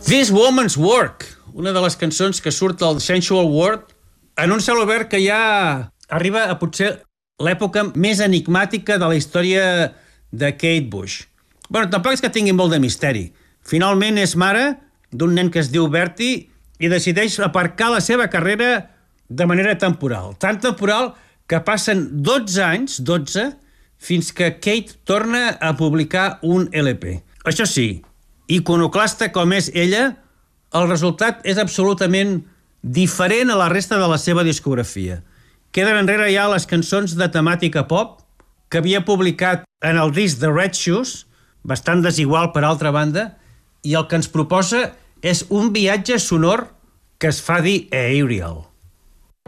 This Woman's Work, una de les cançons que surt al Sensual World, en un cel obert que ja arriba a potser l'època més enigmàtica de la història de Kate Bush. Bueno, tampoc és que tingui molt de misteri. Finalment és mare d'un nen que es diu Bertie i decideix aparcar la seva carrera de manera temporal. Tan temporal que passen 12 anys, 12, fins que Kate torna a publicar un LP. Això sí, iconoclasta com és ella, el resultat és absolutament diferent a la resta de la seva discografia. Queden enrere ja les cançons de temàtica pop que havia publicat en el disc de Red Shoes, bastant desigual per altra banda, i el que ens proposa és un viatge sonor que es fa dir Aerial.